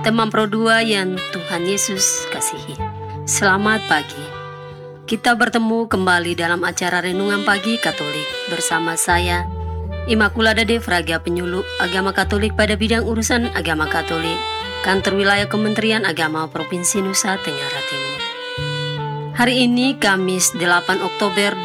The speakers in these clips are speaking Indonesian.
Teman Pro 2 yang Tuhan Yesus kasihi. Selamat pagi. Kita bertemu kembali dalam acara Renungan Pagi Katolik bersama saya, Immaculada de Fraga, penyuluh agama Katolik pada bidang urusan agama Katolik, Kantor Wilayah Kementerian Agama Provinsi Nusa Tenggara Timur. Hari ini Kamis 8 Oktober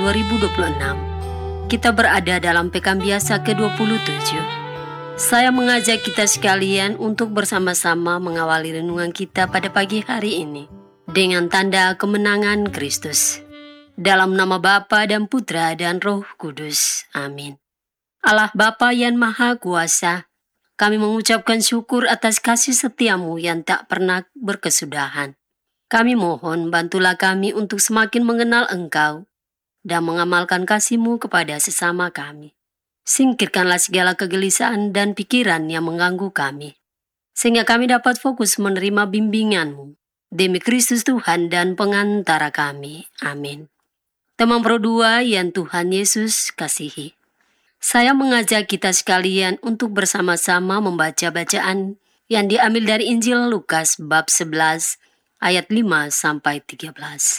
2026. Kita berada dalam Pekan Biasa ke-27. Saya mengajak kita sekalian untuk bersama-sama mengawali renungan kita pada pagi hari ini dengan tanda kemenangan Kristus. Dalam nama Bapa dan Putra dan Roh Kudus. Amin. Allah Bapa yang Maha Kuasa, kami mengucapkan syukur atas kasih setiamu yang tak pernah berkesudahan. Kami mohon bantulah kami untuk semakin mengenal Engkau dan mengamalkan kasih-Mu kepada sesama kami. Singkirkanlah segala kegelisahan dan pikiran yang mengganggu kami, sehingga kami dapat fokus menerima bimbingan-Mu. Demi Kristus Tuhan dan pengantara kami. Amin. Teman Pro 2 yang Tuhan Yesus kasihi. Saya mengajak kita sekalian untuk bersama-sama membaca bacaan yang diambil dari Injil Lukas bab 11 ayat 5-13.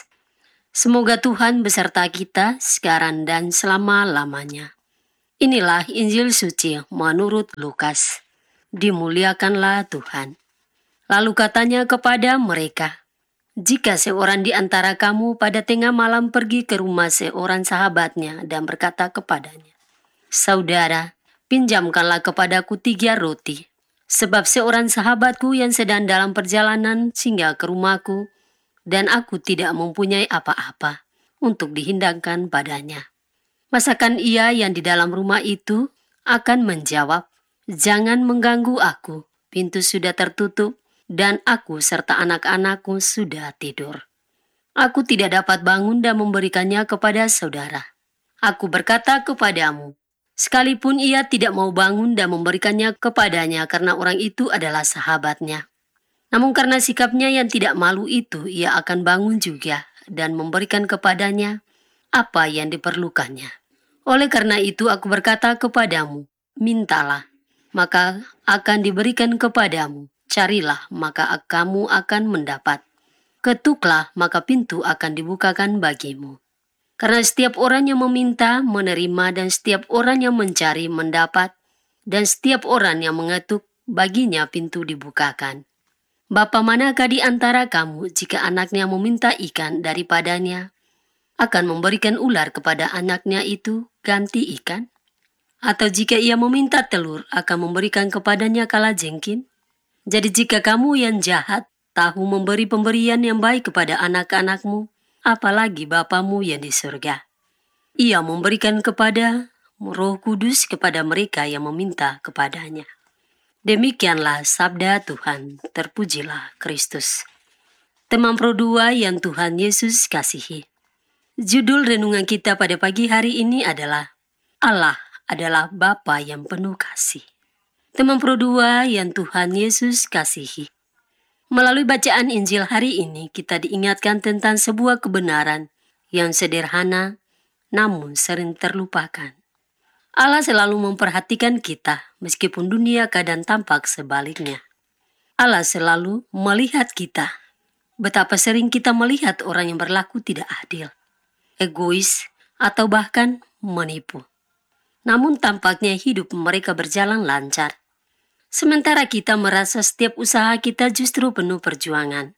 Semoga Tuhan beserta kita sekarang dan selama-lamanya. Inilah Injil suci menurut Lukas. Dimuliakanlah Tuhan. Lalu katanya kepada mereka, "Jika seorang di antara kamu pada tengah malam pergi ke rumah seorang sahabatnya dan berkata kepadanya, 'Saudara, pinjamkanlah kepadaku 3 roti, sebab seorang sahabatku yang sedang dalam perjalanan singgah ke rumahku, dan aku tidak mempunyai apa-apa untuk dihidangkan padanya.' Masakan ia yang di dalam rumah itu akan menjawab, 'Jangan mengganggu aku, pintu sudah tertutup dan aku serta anak-anakku sudah tidur. Aku tidak dapat bangun dan memberikannya kepada saudara.' Aku berkata kepadamu, sekalipun ia tidak mau bangun dan memberikannya kepadanya karena orang itu adalah sahabatnya. Namun karena sikapnya yang tidak malu itu, ia akan bangun juga dan memberikan kepadanya apa yang diperlukannya. Oleh karena itu aku berkata kepadamu, mintalah, maka akan diberikan kepadamu. Carilah, maka kamu akan mendapat. Ketuklah, maka pintu akan dibukakan bagimu. Karena setiap orang yang meminta, menerima, dan setiap orang yang mencari, mendapat, dan setiap orang yang mengetuk, baginya pintu dibukakan. Bapa manakah di antara kamu, jika anaknya meminta ikan daripadanya, akan memberikan ular kepada anaknya itu ganti ikan? Atau jika ia meminta telur, akan memberikan kepadanya kalajengking? Jadi jika kamu yang jahat tahu memberi pemberian yang baik kepada anak-anakmu, apalagi Bapamu yang di surga. Ia memberikan kepada Roh Kudus kepada mereka yang meminta kepadanya." Demikianlah sabda Tuhan, terpujilah Kristus. Teman Pro 2 yang Tuhan Yesus kasihi. Judul renungan kita pada pagi hari ini adalah Allah adalah Bapa yang penuh kasih. Teman Pro 2 yang Tuhan Yesus kasihi. Melalui bacaan Injil hari ini kita diingatkan tentang sebuah kebenaran yang sederhana namun sering terlupakan. Allah selalu memperhatikan kita meskipun dunia kadang tampak sebaliknya. Allah selalu melihat kita. Betapa sering kita melihat orang yang berlaku tidak adil, egois, atau bahkan menipu. Namun tampaknya hidup mereka berjalan lancar. Sementara kita merasa setiap usaha kita justru penuh perjuangan.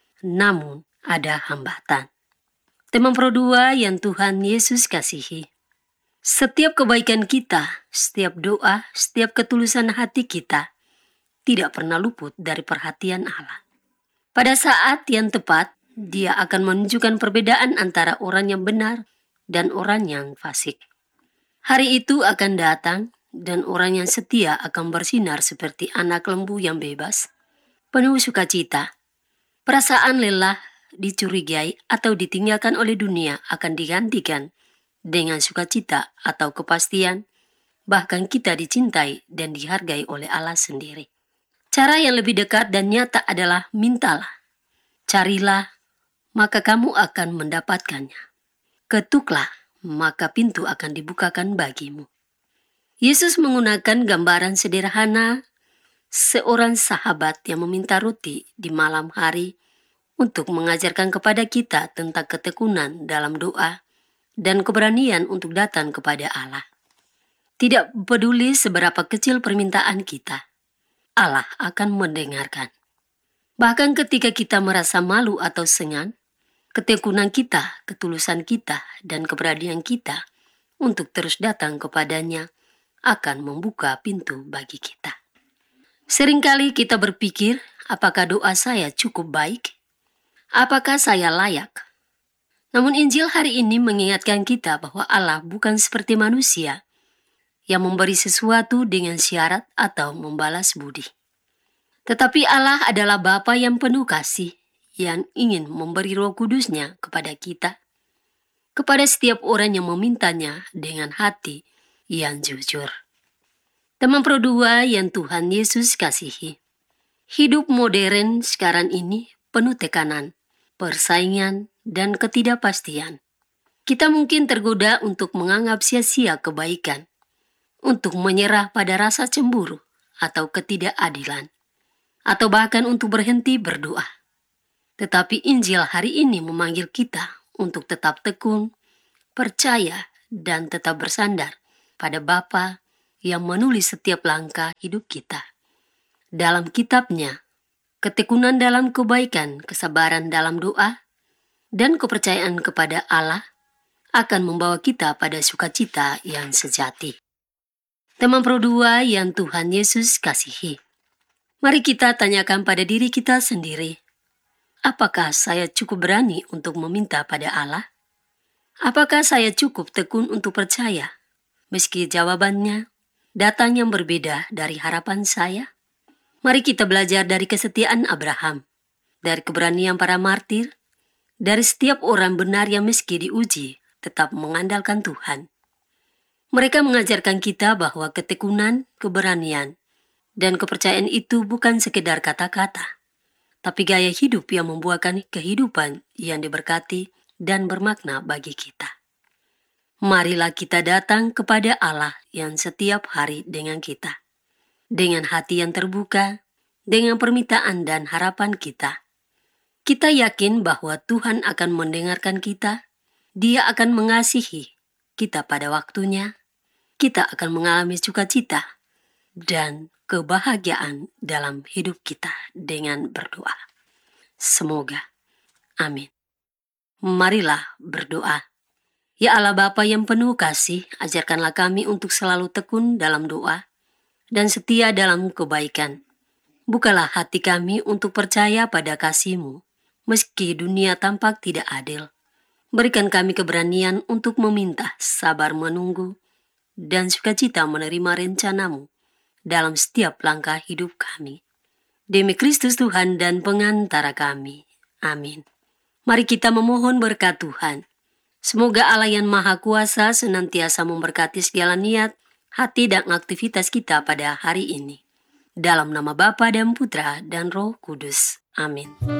Namun ada hambatan. Teman Pro 2 yang Tuhan Yesus kasihi. Setiap kebaikan kita, setiap doa, setiap ketulusan hati kita tidak pernah luput dari perhatian Allah. Pada saat yang tepat, Dia akan menunjukkan perbedaan antara orang yang benar dan orang yang fasik. Hari itu akan datang dan orang yang setia akan bersinar seperti anak lembu yang bebas, penuh sukacita. Perasaan lelah, dicurigai atau ditinggalkan oleh dunia akan digantikan dengan sukacita atau kepastian, bahkan kita dicintai dan dihargai oleh Allah sendiri. Cara yang lebih dekat dan nyata adalah mintalah, carilah, maka kamu akan mendapatkannya. Ketuklah, maka pintu akan dibukakan bagimu. Yesus menggunakan gambaran sederhana seorang sahabat yang meminta roti di malam hari untuk mengajarkan kepada kita tentang ketekunan dalam doa dan keberanian untuk datang kepada Allah. Tidak peduli seberapa kecil permintaan kita, Allah akan mendengarkan. Bahkan ketika kita merasa malu atau segan, ketekunan kita, ketulusan kita, dan keberanian kita untuk terus datang kepadanya akan membuka pintu bagi kita. Seringkali kita berpikir, apakah doa saya cukup baik? Apakah saya layak? Namun Injil hari ini mengingatkan kita bahwa Allah bukan seperti manusia yang memberi sesuatu dengan syarat atau membalas budi. Tetapi Allah adalah Bapa yang penuh kasih, yang ingin memberi Roh Kudus-Nya kepada kita, kepada setiap orang yang memintanya dengan hati yang jujur. Teman Pro 2 yang Tuhan Yesus kasihi, hidup modern sekarang ini penuh tekanan, persaingan, dan ketidakpastian. Kita mungkin tergoda untuk menganggap sia-sia kebaikan, untuk menyerah pada rasa cemburu atau ketidakadilan, atau bahkan untuk berhenti berdoa. Tetapi Injil hari ini memanggil kita untuk tetap tekun, percaya, dan tetap bersandar pada Bapa yang menulis setiap langkah hidup kita. Dalam kitabnya, ketekunan dalam kebaikan, kesabaran dalam doa, dan kepercayaan kepada Allah akan membawa kita pada sukacita yang sejati. Teman Pro 2 yang Tuhan Yesus kasihi, mari kita tanyakan pada diri kita sendiri, apakah saya cukup berani untuk meminta pada Allah? Apakah saya cukup tekun untuk percaya, meski jawabannya datang yang berbeda dari harapan saya? Mari kita belajar dari kesetiaan Abraham, dari keberanian para martir, dari setiap orang benar yang meski diuji tetap mengandalkan Tuhan. Mereka mengajarkan kita bahwa ketekunan, keberanian, dan kepercayaan itu bukan sekedar kata-kata, tapi gaya hidup yang membuahkan kehidupan yang diberkati dan bermakna bagi kita. Marilah kita datang kepada Allah yang setiap hari dengan kita, dengan hati yang terbuka, dengan permintaan dan harapan kita. Kita yakin bahwa Tuhan akan mendengarkan kita, Dia akan mengasihi kita pada waktunya, kita akan mengalami sukacita dan kebahagiaan dalam hidup kita dengan berdoa. Semoga. Amin. Marilah berdoa. Ya Allah Bapa yang penuh kasih, ajarkanlah kami untuk selalu tekun dalam doa dan setia dalam kebaikan. Bukalah hati kami untuk percaya pada kasih-Mu, meski dunia tampak tidak adil. Berikan kami keberanian untuk meminta, sabar menunggu, dan sukacita menerima rencana-Mu dalam setiap langkah hidup kami. Demi Kristus Tuhan dan pengantara kami. Amin. Mari kita memohon berkat Tuhan. Semoga Allah yang Maha Kuasa senantiasa memberkati segala niat, hati, dan aktivitas kita pada hari ini. Dalam nama Bapa dan Putra dan Roh Kudus. Amin.